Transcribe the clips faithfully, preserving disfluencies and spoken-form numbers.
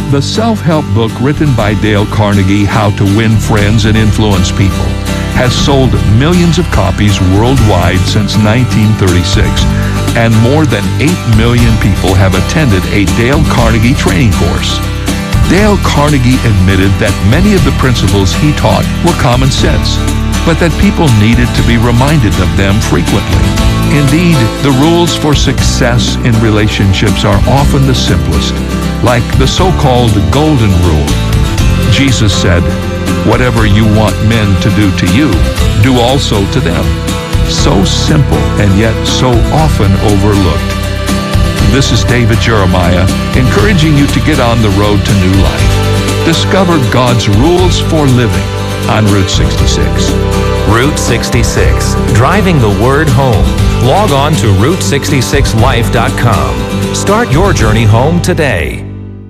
The self-help book written by Dale Carnegie, How to Win Friends and Influence People, has sold millions of copies worldwide since nineteen thirty-six, and more than eight million people have attended a Dale Carnegie training course. Dale Carnegie admitted that many of the principles he taught were common sense, but that people needed to be reminded of them frequently. Indeed, the rules for success in relationships are often the simplest, like the so-called golden rule. Jesus said, "Whatever you want men to do to you, do also to them." So simple and yet so often overlooked. This is David Jeremiah, encouraging you to get on the road to new life. Discover God's rules for living on Route sixty-six. Route sixty-six, driving the word home. Log on to route sixty-six life dot com. Start your journey home today.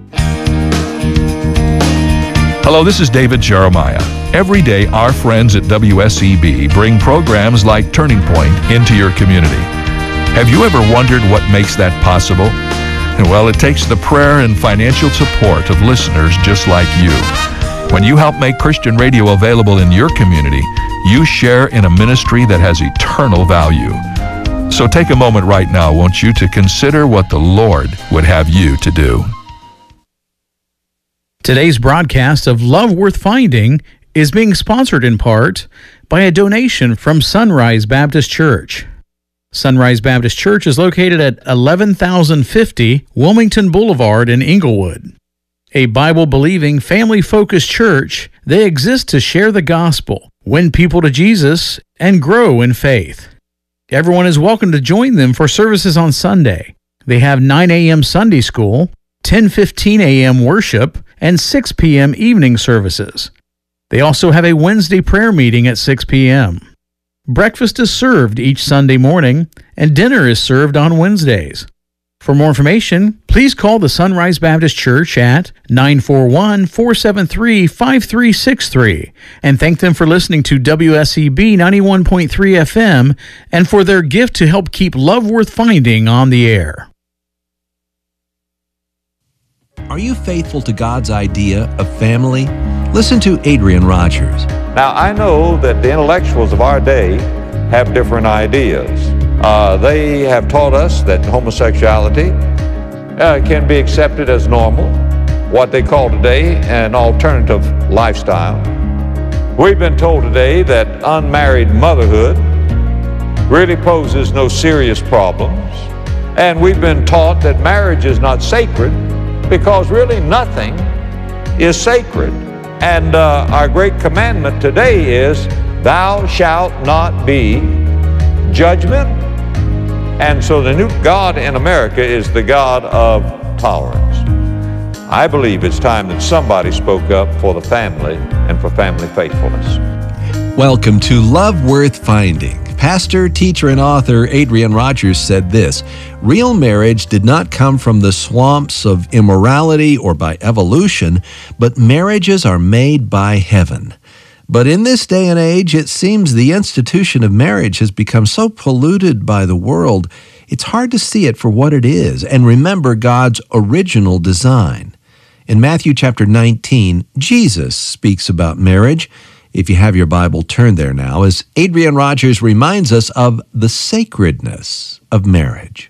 Hello, this is David Jeremiah. Every day, our friends at W S E B bring programs like Turning Point into your community. Have you ever wondered what makes that possible? Well, it takes the prayer and financial support of listeners just like you. When you help make Christian radio available in your community, you share in a ministry that has eternal value. So take a moment right now, won't you, to consider what the Lord would have you to do. Today's broadcast of Love Worth Finding is being sponsored in part by a donation from Sunrise Baptist Church. Sunrise Baptist Church is located at eleven thousand fifty Wilmington Boulevard in Inglewood. A Bible-believing, family-focused church, they exist to share the gospel, win people to Jesus, and grow in faith. Everyone is welcome to join them for services on Sunday. They have nine a.m. Sunday school, ten fifteen a.m. worship, and six p.m. evening services. They also have a Wednesday prayer meeting at six p.m. Breakfast is served each Sunday morning, and dinner is served on Wednesdays. For more information, please call the Sunrise Baptist Church at nine four one, four seven three, five three six three and thank them for listening to W S E B ninety-one point three F M and for their gift to help keep Love Worth Finding on the air. Are you faithful to God's idea of family? Listen to Adrian Rogers. Now, I know that the intellectuals of our day have different ideas. Uh, they have taught us that homosexuality uh, can be accepted as normal, what they call today an alternative lifestyle. We've been told today that unmarried motherhood really poses no serious problems, and we've been taught that marriage is not sacred because really nothing is sacred. And uh, our great commandment today is, thou shalt not be judgment. And so the new God in America is the God of tolerance. I believe it's time that somebody spoke up for the family and for family faithfulness. Welcome to Love Worth Finding. Pastor, teacher, and author Adrian Rogers said this: real marriage did not come from the swamps of immorality or by evolution, but marriages are made by heaven. But in this day and age, it seems the institution of marriage has become so polluted by the world, it's hard to see it for what it is and remember God's original design. In Matthew chapter nineteen, Jesus speaks about marriage. If you have your Bible, turn there now, as Adrian Rogers reminds us of the sacredness of marriage.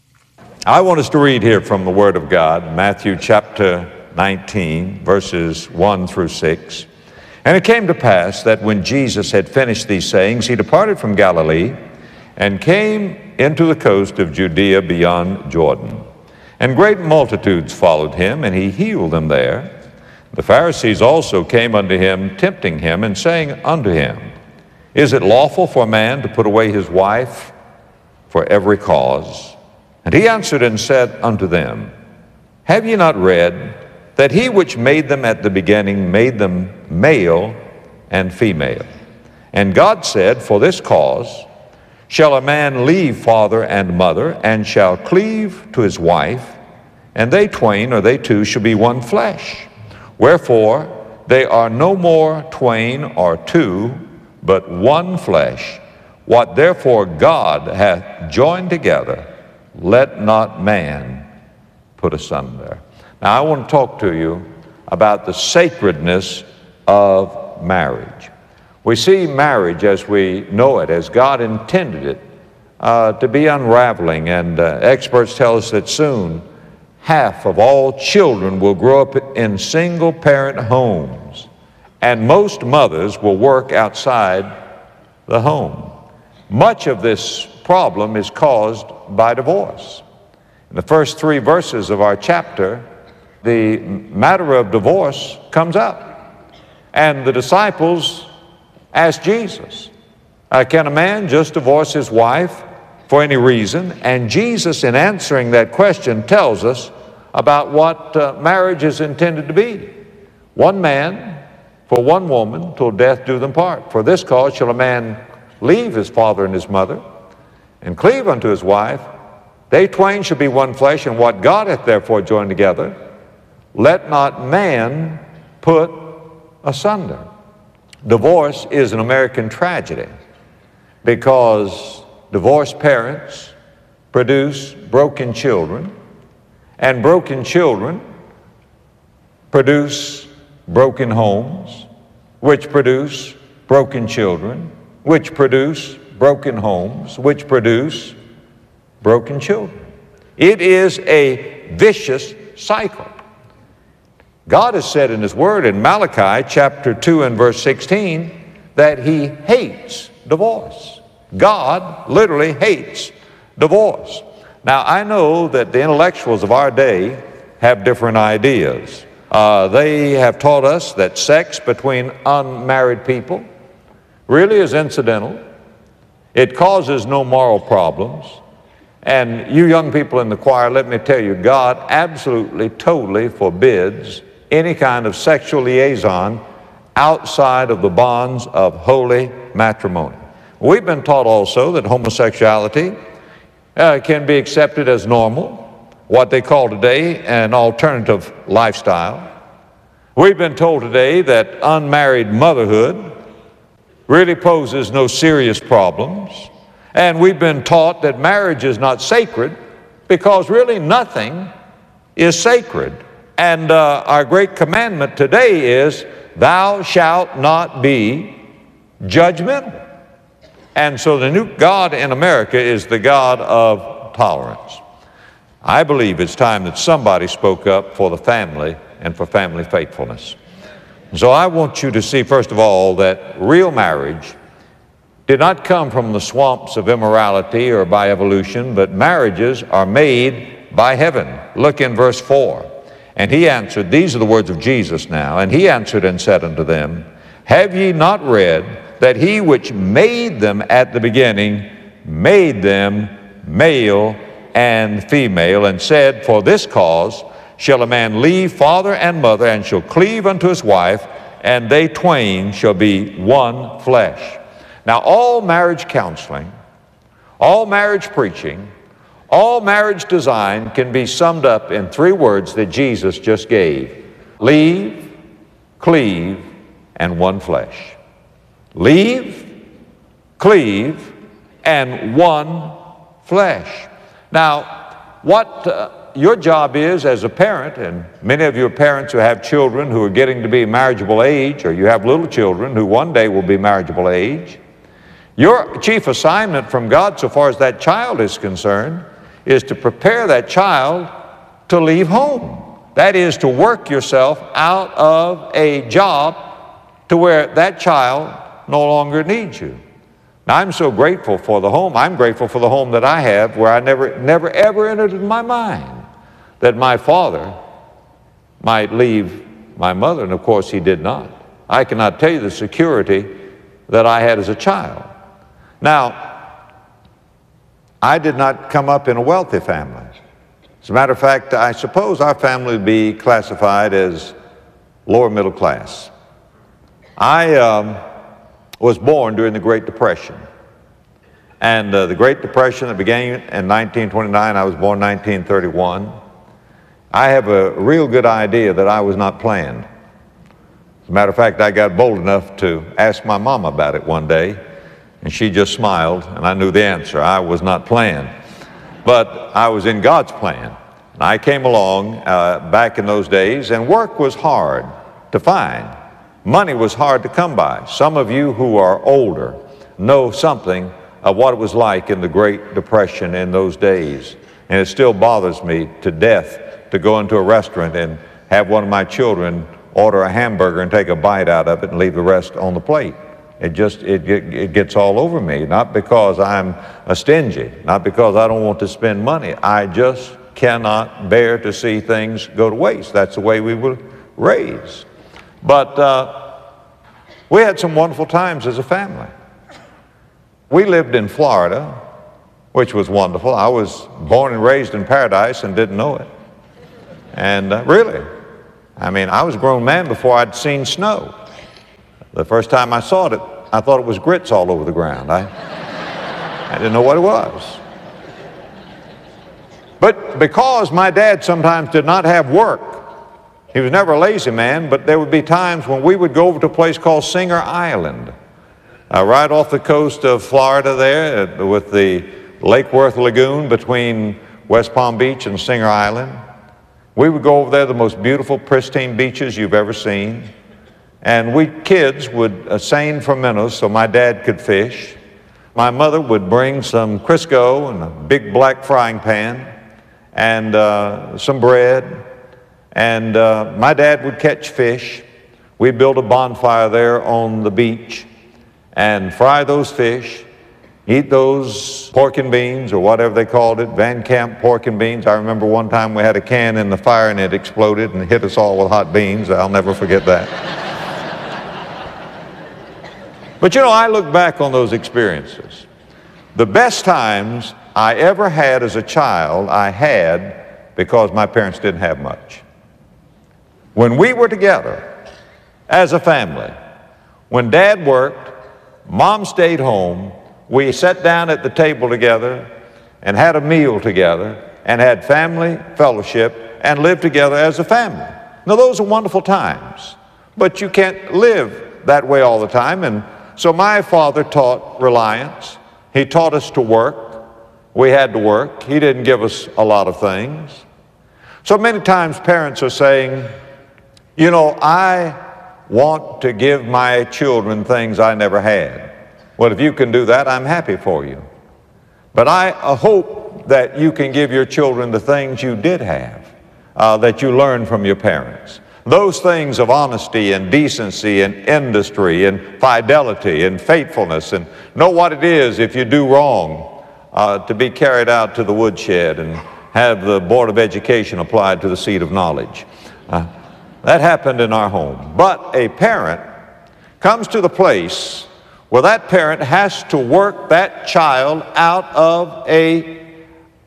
I want us to read here from the Word of God, Matthew chapter nineteen, verses one through six. And it came to pass that when Jesus had finished these sayings, he departed from Galilee and came into the coast of Judea beyond Jordan. And great multitudes followed him, and he healed them there. The Pharisees also came unto him, tempting him, and saying unto him, Is it lawful for a man to put away his wife for every cause? And he answered and said unto them, Have ye not read that he which made them at the beginning made them male and female? And God said, For this cause shall a man leave father and mother, and shall cleave to his wife, and they twain, or they two, shall be one flesh. Wherefore they are no more twain or two, but one flesh. What therefore God hath joined together, let not man put asunder. Now, I want to talk to you about the sacredness of marriage. We see marriage as we know it, as God intended it, uh, to be unraveling, and uh, experts tell us that soon half of all children will grow up in single-parent homes, and most mothers will work outside the home. Much of this problem is caused by divorce. In the first three verses of our chapter, the matter of divorce comes up, and the disciples asked Jesus, uh, can a man just divorce his wife for any reason? And Jesus, in answering that question, tells us about what uh, marriage is intended to be. One man for one woman till death do them part. For this cause shall a man leave his father and his mother, and cleave unto his wife. They twain shall be one flesh, and what God hath therefore joined together, let not man put asunder. Divorce is an American tragedy because divorced parents produce broken children, and broken children produce broken homes, which produce broken children, which produce broken homes, which produce broken children. It is a vicious cycle. God has said in His Word in Malachi chapter two and verse sixteen that He hates divorce. God literally hates divorce. Now, I know that the intellectuals of our day have different ideas. Uh, they have taught us that sex between unmarried people really is incidental. It causes no moral problems. And you young people in the choir, let me tell you, God absolutely, totally forbids any kind of sexual liaison outside of the bonds of holy matrimony. We've been taught also that homosexuality uh, can be accepted as normal, what they call today an alternative lifestyle. We've been told today that unmarried motherhood really poses no serious problems. And we've been taught that marriage is not sacred because really nothing is sacred. And uh, our great commandment today is, thou shalt not be judgmental. And so the new God in America is the God of tolerance. I believe it's time that somebody spoke up for the family and for family faithfulness. So I want you to see, first of all, that real marriage did not come from the swamps of immorality or by evolution, but marriages are made by heaven. Look in verse four. And he answered, these are the words of Jesus now, and he answered and said unto them, have ye not read that he which made them at the beginning made them male and female, and said, for this cause shall a man leave father and mother, and shall cleave unto his wife, and they twain shall be one flesh. Now, all marriage counseling, all marriage preaching, all marriage design can be summed up in three words that Jesus just gave: leave, cleave, and one flesh. Leave, cleave, and one flesh. Now, what uh, your job is as a parent, and many of you are parents who have children who are getting to be marriageable age, or you have little children who one day will be marriageable age, your chief assignment from God, so far as that child is concerned, is to prepare that child to leave home. That is, to work yourself out of a job to where that child no longer needs you. Now, I'm so grateful for the home. I'm grateful for the home that I have, where I never, never, ever entered in my mind that my father might leave my mother, and of course he did not. I cannot tell you the security that I had as a child. Now, I did not come up in a wealthy family. As a matter of fact, I suppose our family would be classified as lower middle class. I um, was born during the Great Depression. And uh, the Great Depression that began in nineteen twenty-nine, I was born in nineteen thirty-one. I have a real good idea that I was not planned. As a matter of fact, I got bold enough to ask my mom about it one day, and she just smiled, and I knew the answer. I was not planned. But I was in God's plan. And I came along uh, back in those days, and work was hard to find. Money was hard to come by. Some of you who are older know something of what it was like in the Great Depression in those days. And it still bothers me to death to go into a restaurant and have one of my children order a hamburger and take a bite out of it and leave the rest on the plate. It just, it, it gets all over me, not because I'm a stingy, not because I don't want to spend money. I just cannot bear to see things go to waste. That's the way we were raised. But uh, we had some wonderful times as a family. We lived in Florida, which was wonderful. I was born and raised in paradise and didn't know it. And uh, really, I mean, I was a grown man before I'd seen snow. The first time I saw it, I thought it was grits all over the ground. I, I didn't know what it was. But because my dad sometimes did not have work, he was never a lazy man, but there would be times when we would go over to a place called Singer Island, uh, right off the coast of Florida there, uh, with the Lake Worth Lagoon between West Palm Beach and Singer Island. We would go over there, the most beautiful, pristine beaches you've ever seen. And we kids would uh, seine for minnows so my dad could fish. My mother would bring some Crisco and a big black frying pan and uh, some bread. And uh, my dad would catch fish. We'd build a bonfire there on the beach and fry those fish, eat those pork and beans, or whatever they called it, Van Camp pork and beans. I remember one time we had a can in the fire and it exploded and hit us all with hot beans. I'll never forget that. But you know, I look back on those experiences. The best times I ever had as a child, I had because my parents didn't have much. When we were together as a family, when Dad worked, Mom stayed home, we sat down at the table together and had a meal together and had family fellowship and lived together as a family. Now, those are wonderful times, but you can't live that way all the time. And so my father taught reliance. He taught us to work. We had to work. He didn't give us a lot of things. So many times parents are saying, you know, I want to give my children things I never had. Well, if you can do that, I'm happy for you. But I uh, hope that you can give your children the things you did have, uh, that you learned from your parents. Those things of honesty and decency and industry and fidelity and faithfulness, and know what it is if you do wrong, uh, to be carried out to the woodshed and have the Board of Education applied to the seat of knowledge. Uh, that happened in our home. But a parent comes to the place where that parent has to work that child out of a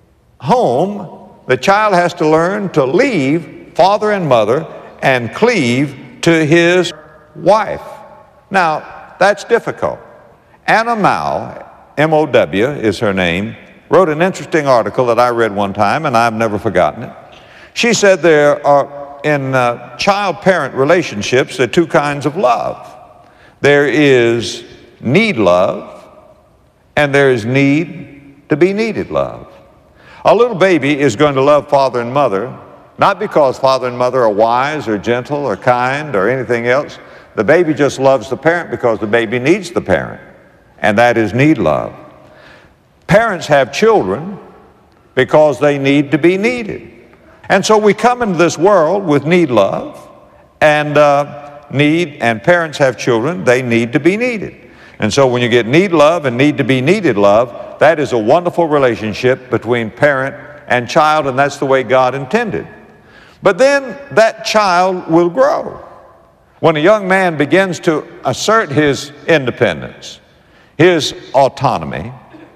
home. The child has to learn to leave father and mother and cleave to his wife. Now, that's difficult. Anna Mow, M O W is her name, wrote an interesting article that I read one time, and I've never forgotten it. She said there are, in uh, child-parent relationships, there are two kinds of love. There is need love, and there is need to be needed love. A little baby is going to love father and mother, not because father and mother are wise or gentle or kind or anything else. The baby just loves the parent because the baby needs the parent, and that is need love. Parents have children because they need to be needed. And so we come into this world with need love, and uh, need, and parents have children, they need to be needed. And so when you get need love and need to be needed love, that is a wonderful relationship between parent and child, and that's the way God intended. But then that child will grow. When a young man begins to assert his independence, his autonomy,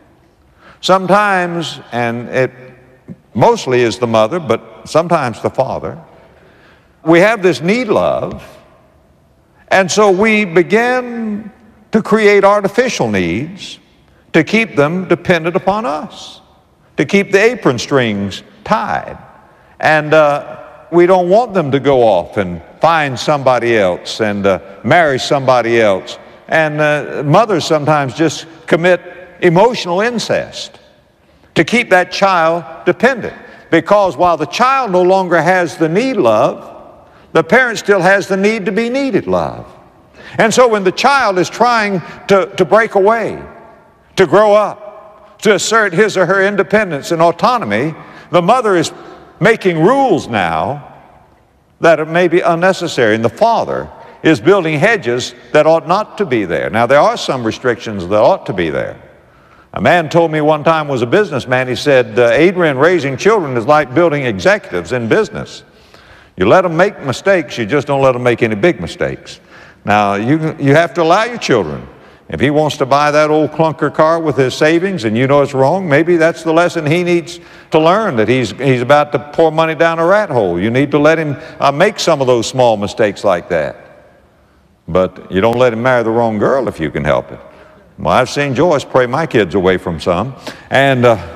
sometimes, and it mostly is the mother, but sometimes the father, we have this need love, and so we begin to create artificial needs to keep them dependent upon us, to keep the apron strings tied. And uh, we don't want them to go off and find somebody else and uh, marry somebody else. And uh, mothers sometimes just commit emotional incest to keep that child dependent. because while the child no longer has the need love, the parent still has the need to be needed love. And so when the child is trying to, to break away, to grow up, to assert his or her independence and autonomy, the mother is making rules now that may be unnecessary, and the father is building hedges that ought not to be there. Now, there are some restrictions that ought to be there. A man told me one time, was a businessman, he said, uh, Adrian, raising children is like building executives in business. You let them make mistakes, you just don't let them make any big mistakes. Now, you, you have to allow your children. If he wants to buy that old clunker car with his savings and you know it's wrong, maybe that's the lesson he needs to learn, that he's, he's about to pour money down a rat hole. You need to let him uh, make some of those small mistakes like that. But you don't let him marry the wrong girl if you can help it. Well, I've seen Joyce pray my kids away from some. And, uh,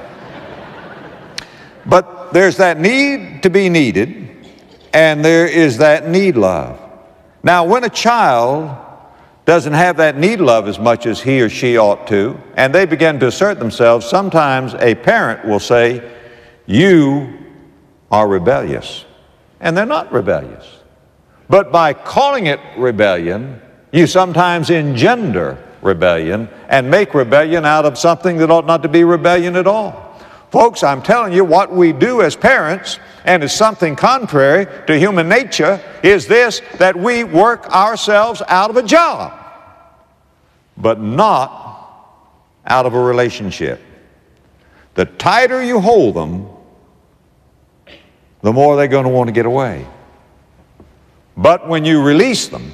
but there's that need to be needed, and there is that need love. Now, when a child doesn't have that need love as much as he or she ought to, and they begin to assert themselves, sometimes a parent will say, you are rebellious. And they're not rebellious. But by calling it rebellion, you sometimes engender rebellion and make rebellion out of something that ought not to be rebellion at all. Folks, I'm telling you, what we do as parents, and is something contrary to human nature, is this, that we work ourselves out of a job, but not out of a relationship. The tighter you hold them, the more they're going to want to get away. But when you release them,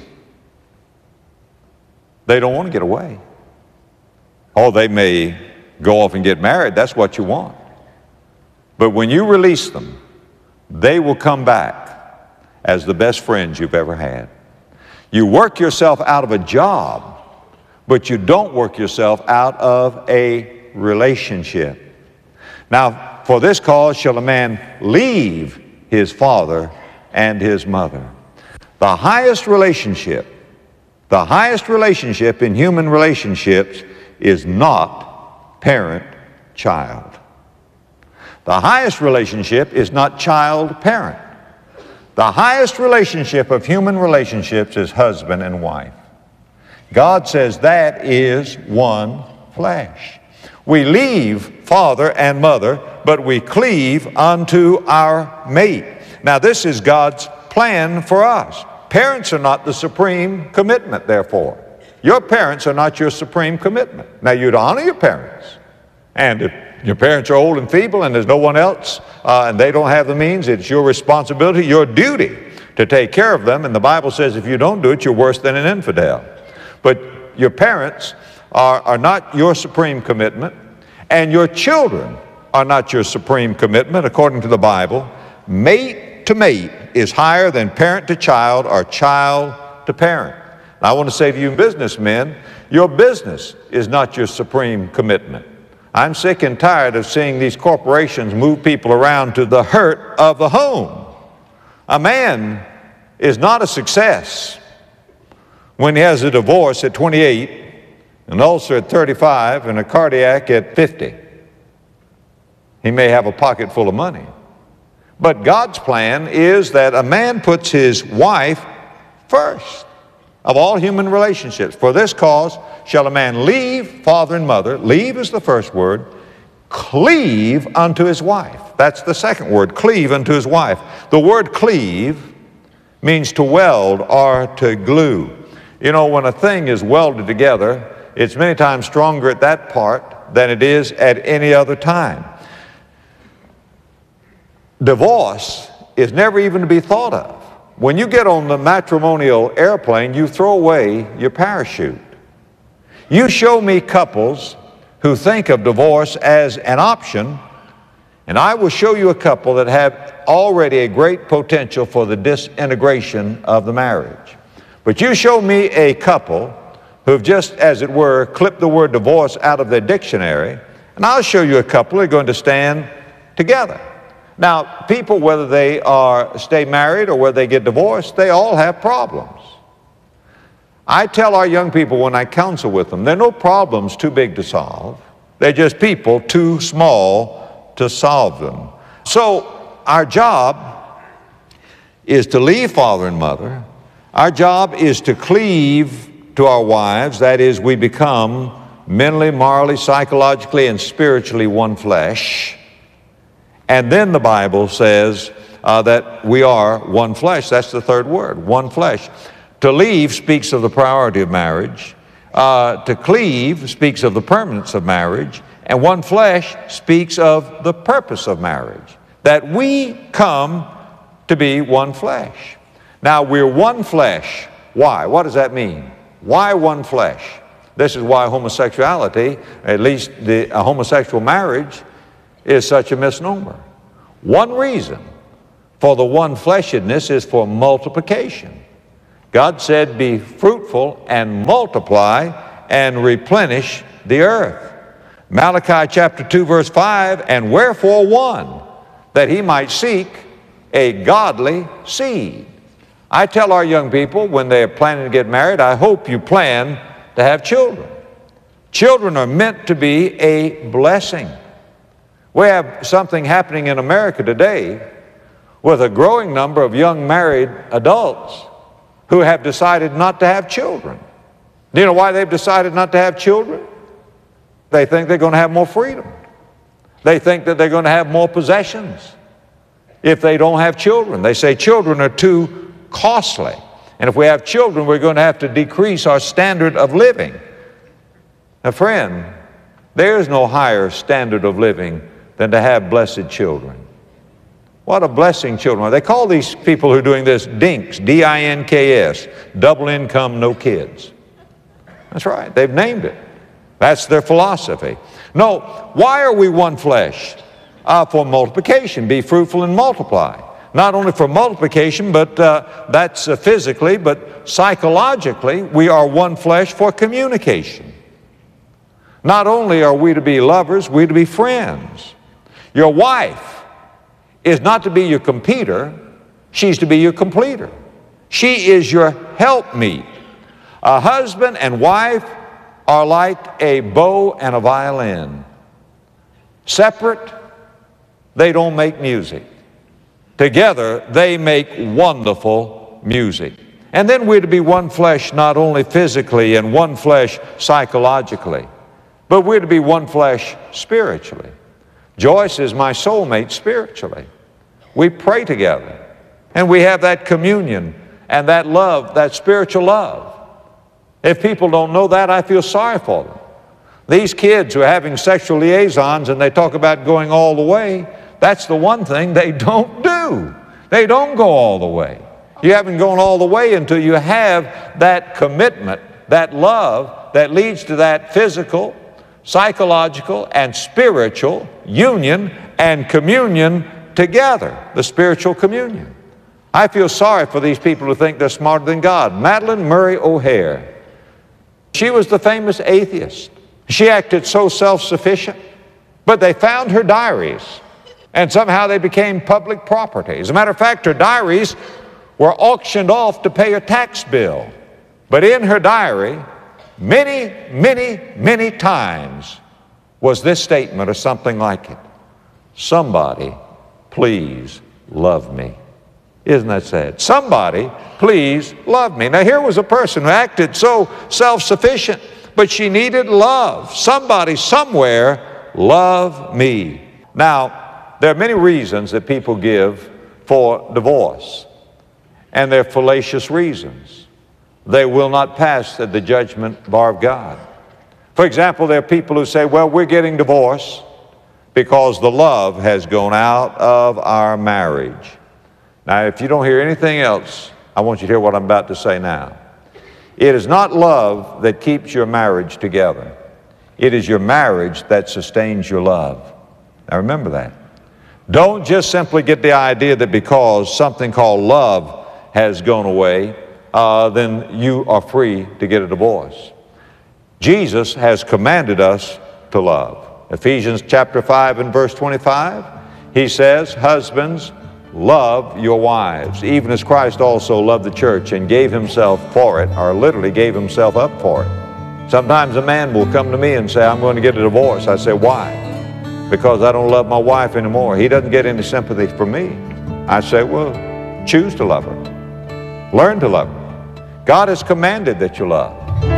they don't want to get away. Oh, they may go off and get married. That's what you want. But when you release them, they will come back as the best friends you've ever had. You work yourself out of a job, but you don't work yourself out of a relationship. Now, for this cause shall a man leave his father and his mother. The highest relationship, the highest relationship in human relationships is not parent-child. The highest relationship is not child-parent. The highest relationship of human relationships is husband and wife. God says that is one flesh. We leave father and mother, but we cleave unto our mate. Now, this is God's plan for us. Parents are not the supreme commitment, therefore. Your parents are not your supreme commitment. Now, you'd honor your parents. And if your parents are old and feeble and there's no one else, uh, and they don't have the means, it's your responsibility, your duty to take care of them. And the Bible says if you don't do it, you're worse than an infidel. But your parents are, are not your supreme commitment, and your children are not your supreme commitment, according to the Bible. Mate to mate is higher than parent to child or child to parent. Now, I want to say to you businessmen, your business is not your supreme commitment. I'm sick and tired of seeing these corporations move people around to the hurt of the home. A man is not a success when he has a divorce at twenty-eight, an ulcer at thirty-five, and a cardiac at fifty. He may have a pocket full of money. But God's plan is that a man puts his wife first of all human relationships. For this cause shall a man leave father and mother. Leave is the first word. Cleave unto his wife. That's the second word, cleave unto his wife. The word cleave means to weld or to glue. You know, when a thing is welded together, it's many times stronger at that part than it is at any other time. Divorce is never even to be thought of. When you get on the matrimonial airplane, you throw away your parachute. You show me couples who think of divorce as an option, and I will show you a couple that have already a great potential for the disintegration of the marriage. But you show me a couple who've just, as it were, clipped the word divorce out of their dictionary, and I'll show you a couple who are going to stand together. Now, people, whether they are stay married or whether they get divorced, they all have problems. I tell our young people when I counsel with them, there are no problems too big to solve. They're just people too small to solve them. So our job is to leave father and mother. Our job is to cleave to our wives. That is, we become mentally, morally, psychologically, and spiritually one flesh. And then the Bible says uh, that we are one flesh. That's the third word, one flesh. To leave speaks of the priority of marriage. Uh, to cleave speaks of the permanence of marriage. And one flesh speaks of the purpose of marriage, that we come to be one flesh. Now, we're one flesh. Why? What does that mean? Why one flesh? This is why homosexuality, at least the a homosexual marriage, is such a misnomer. One reason for the one-fleshedness is for multiplication. God said, be fruitful and multiply and replenish the earth. Malachi chapter two verse five, and wherefore one, that he might seek a godly seed. I tell our young people when they're planning to get married, I hope you plan to have children. Children are meant to be a blessing. We have something happening in America today with a growing number of young married adults who have decided not to have children. Do you know why they've decided not to have children? They think they're going to have more freedom. They think that they're going to have more possessions if they don't have children. They say children are too costly. And if we have children, we're going to have to decrease our standard of living. Now, friend, there is no higher standard of living than to have blessed children. What a blessing children are. They call these people who are doing this dinks, D I N K S, double income, no kids. That's right, they've named it. That's their philosophy. No, why are we one flesh? Uh, for multiplication, be fruitful and multiply. Not only for multiplication, but uh, that's uh, physically, but psychologically, we are one flesh for communication. Not only are we to be lovers, we're to be friends. Your wife is not to be your competitor, she's to be your completer. She is your helpmeet. A husband and wife are like a bow and a violin. Separate, they don't make music. Together, they make wonderful music. And then we're to be one flesh not only physically and one flesh psychologically, but we're to be one flesh spiritually. Joyce is my soulmate spiritually. We pray together, and we have that communion and that love, that spiritual love. If people don't know that, I feel sorry for them. These kids who are having sexual liaisons and they talk about going all the way, that's the one thing they don't do. They don't go all the way. You haven't gone all the way until you have that commitment, that love that leads to that physical, psychological, and spiritual union and communion together, the spiritual communion. I feel sorry for these people who think they're smarter than God. Madeleine Murray O'Hair, she was the famous atheist. She acted so self-sufficient, but they found her diaries, and somehow they became public property. As a matter of fact, her diaries were auctioned off to pay a tax bill. But in her diary, many, many, many times was this statement or something like it: somebody, please love me. Isn't that sad? Somebody, please love me. Now, here was a person who acted so self-sufficient, but she needed love. Somebody, somewhere, love me. Now, there are many reasons that people give for divorce, and they're fallacious reasons. They will not pass at the judgment bar of God. For example, there are people who say, well, we're getting divorced because the love has gone out of our marriage. Now, if you don't hear anything else, I want you to hear what I'm about to say now. It is not love that keeps your marriage together. It is your marriage that sustains your love. Now, remember that. Don't just simply get the idea that because something called love has gone away, uh, then you are free to get a divorce. Jesus has commanded us to love. Ephesians chapter five and verse twenty-five, he says, husbands, love your wives, even as Christ also loved the church and gave himself for it, or literally gave himself up for it. Sometimes a man will come to me and say, I'm going to get a divorce. I say, why? because I don't love my wife anymore. He doesn't get any sympathy from me. I say, well, choose to love her. Learn to love her. God has commanded that you love.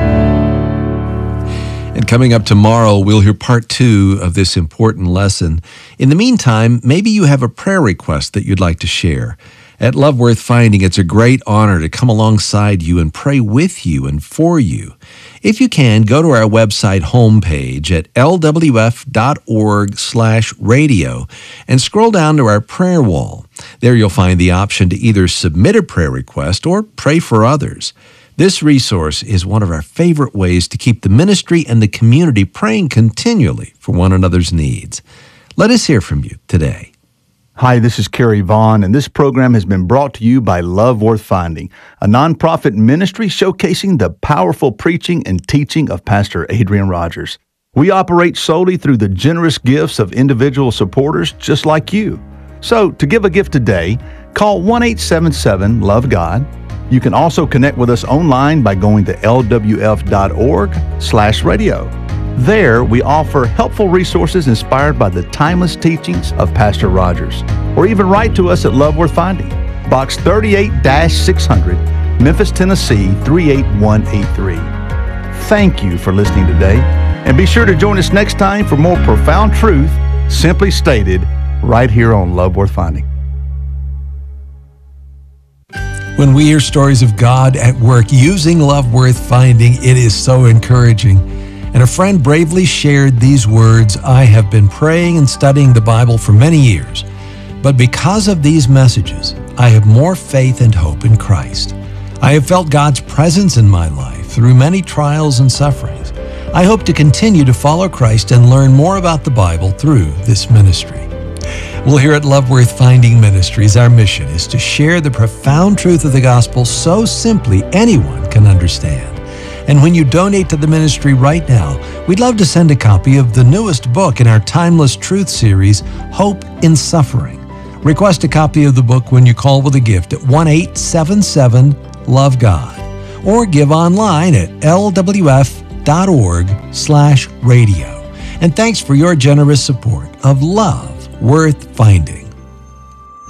And coming up tomorrow, we'll hear part two of this important lesson. In the meantime, maybe you have a prayer request that you'd like to share. At Love Worth Finding, it's a great honor to come alongside you and pray with you and for you. If you can, go to our website homepage at l w f dot org slash radio and scroll down to our prayer wall. There you'll find the option to either submit a prayer request or pray for others. This resource is one of our favorite ways to keep the ministry and the community praying continually for one another's needs. Let us hear from you today. Hi, this is Kerry Vaughn, and this program has been brought to you by Love Worth Finding, a nonprofit ministry showcasing the powerful preaching and teaching of Pastor Adrian Rogers. We operate solely through the generous gifts of individual supporters just like you. So, to give a gift today, call one eight seven seven, love God. You can also connect with us online by going to l w f dot org slash radio. There, we offer helpful resources inspired by the timeless teachings of Pastor Rogers. Or even write to us at Love Worth Finding, Box thirty-eight six hundred, Memphis, Tennessee three eight one eight three. Thank you for listening today, and be sure to join us next time for more profound truth, simply stated, right here on Love Worth Finding. When we hear stories of God at work using Love Worth Finding, it is so encouraging. And a friend bravely shared these words, "I have been praying and studying the Bible for many years, but because of these messages, I have more faith and hope in Christ. I have felt God's presence in my life through many trials and sufferings. I hope to continue to follow Christ and learn more about the Bible through this ministry." Well, here at Love Worth Finding Ministries, our mission is to share the profound truth of the gospel so simply anyone can understand. And when you donate to the ministry right now, we'd love to send a copy of the newest book in our Timeless Truth series, Hope in Suffering. Request a copy of the book when you call with a gift at one eight seven seven, love God, or give online at l w f dot org slash radio. And thanks for your generous support of Love Worth Finding.